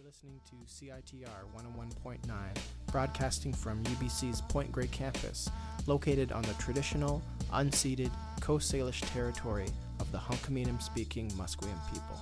listening to CITR 101.9, broadcasting from UBC's Point Grey campus, located on the traditional, unceded Coast Salish territory of the Hunkaminam-speaking Musqueam people.